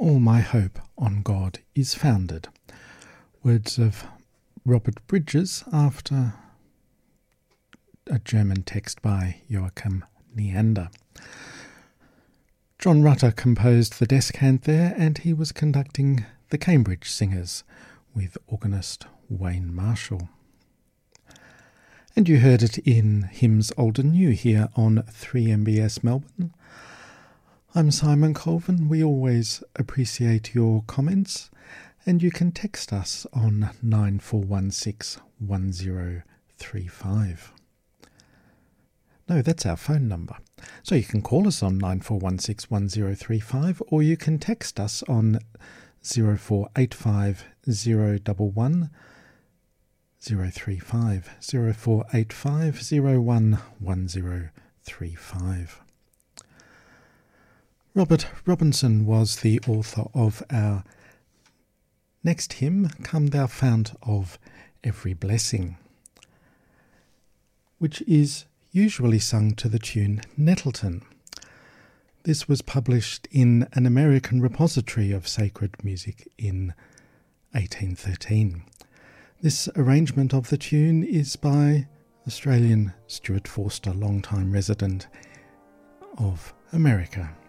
All my hope on God is founded. Words of Robert Bridges after a German text by Joachim Neander. John Rutter composed the descant there, and he was conducting the Cambridge Singers with organist Wayne Marshall. And you heard it in Hymns Old and New here on 3MBS Melbourne. I'm Simon Colvin. We always appreciate your comments, and you can text us on 9416 1035. No, that's our phone number. So you can call us on 9416 1035, or you can text us on 0485 011 035 0485 01 1035. Robert Robinson was the author of our next hymn, Come Thou Fount of Every Blessing, which is usually sung to the tune Nettleton. This was published in an American repository of sacred music in 1813. This arrangement of the tune is by Australian Stuart Forster, long-time resident of America.